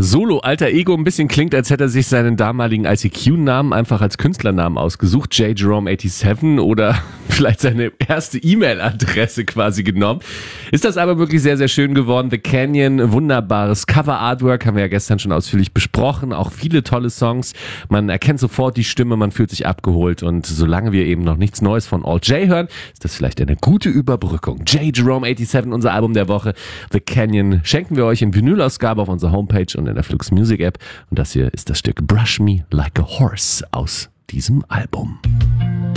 Solo-Alter-Ego ein bisschen klingt, als hätte er sich seinen damaligen ICQ-Namen einfach als Künstlernamen ausgesucht, Jerome87, oder vielleicht seine erste E-Mail-Adresse quasi genommen. Ist das aber wirklich sehr, sehr schön geworden. The Canyon, wunderbares Cover-Artwork, haben wir ja gestern schon ausführlich besprochen. Auch viele tolle Songs. Man erkennt sofort die Stimme, man fühlt sich abgeholt. Und solange wir eben noch nichts Neues von Alt J hören, ist das vielleicht eine gute Überbrückung. Jerome87, unser Album der Woche. The Canyon schenken wir euch in Vinylausgabe auf unserer Homepage und in der Flux Music App. Und das hier ist das Stück Brush Me Like a Horse aus diesem Album.